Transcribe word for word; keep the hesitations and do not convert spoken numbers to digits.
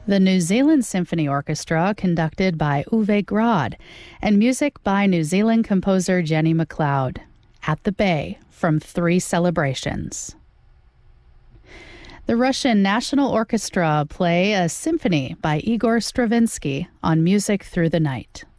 The New Zealand Symphony Orchestra, conducted by Uwe Grad, and music by New Zealand composer Jenny MacLeod. At the Bay, from Three Celebrations. The Russian National Orchestra play a symphony by Igor Stravinsky on Music Through the Night.